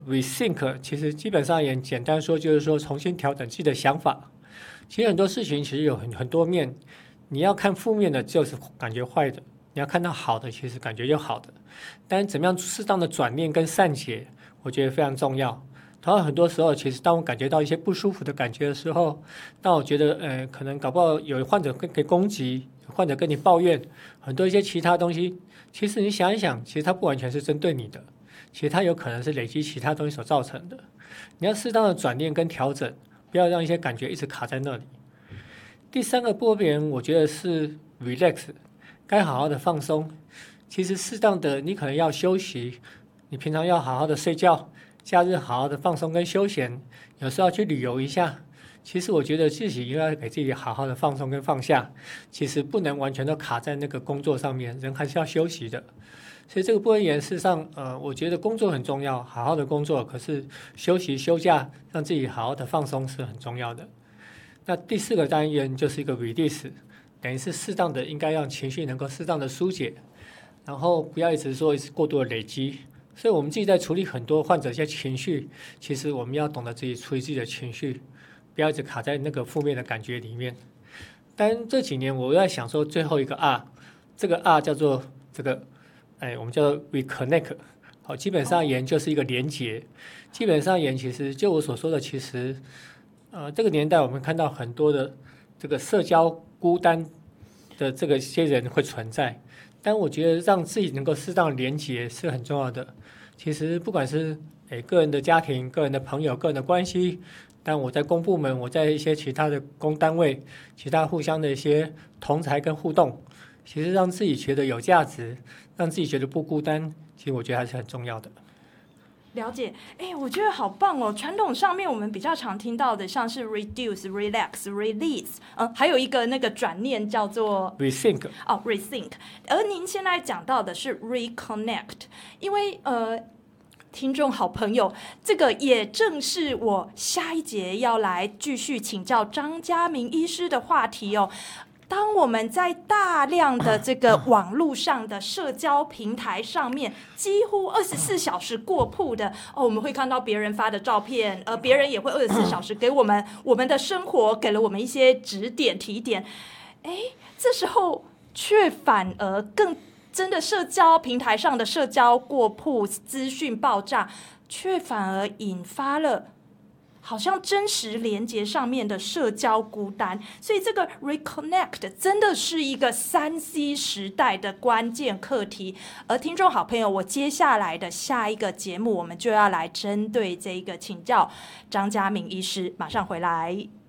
rethink 其实基本上也简单说，就是说重新调整自己的想法。其实很多事情其实有很多面，你要看负面的，就是感觉坏的；你要看到好的，其实感觉就好的。但是怎么样适当的转念跟善解，我觉得非常重要。然后很多时候，其实当我感觉到一些不舒服的感觉的时候，当我觉得可能搞不好有患者可以攻击，患者跟你抱怨很多一些其他东西，其实你想一想，其实它不完全是针对你的。其实它有可能是累积其他东西所造成的。你要适当的转念跟调整，不要让一些感觉一直卡在那里。第三个部分，我觉得是 relax， 该好好的放松。其实适当的，你可能要休息，你平常要好好的睡觉，假日好好的放松跟休闲，有时候要去旅游一下。其实我觉得自己应该给自己好好的放松跟放下，其实不能完全都卡在那个工作上面，人还是要休息的。所以这个部分而言，事实上，我觉得工作很重要，好好的工作，可是休息休假，让自己好好的放松是很重要的。那第四个单元就是一个 release， 等于是适当的应该让情绪能够适当的疏解，然后不要一直过度的累积。所以我们自己在处理很多患者一些情绪，其实我们要懂得自己处理自己的情绪，不要一直卡在那个负面的感觉里面。但这几年我在想说最后一个 R， 这个 R 叫做这个。我们叫做 reconnect， 好，基本上言就是一个连结。基本上言其实就我所说的，其实这个年代我们看到很多的这个社交孤单的这个些人会存在，但我觉得让自己能够适当连结是很重要的。其实不管是个人的家庭、个人的朋友、个人的关系，但我在公部门，我在一些其他的公单位，其他互相的一些同才跟互动。其实让自己觉得有价值，让自己觉得不孤单，其实我觉得还是很重要的。 了解，我觉得好棒哦！传统上面我们比较常听到的，像是 reduce、relax、release，还有一个那个转念叫做 rethink。 rethink。而您现在讲到的是 reconnect， 因为听众好朋友，这个也正是我下一节要来继续请教张嘉明医师的话题哦。当我们在大量的这个网络上的社交平台上面，几乎24小时过曝的我们会看到别人发的照片，别人也会24小时给我们的生活给了我们一些指点提点。这时候却反而更真的社交平台上的社交过曝、资讯爆炸，却反而引发了好像真实连结上面的社交孤单，所以这个 reconnect 真的是一个3C 时代的关键课题。而听众好朋友，我接下来的下一个节目，我们就要来针对这个请教张嘉明医师，马上回来。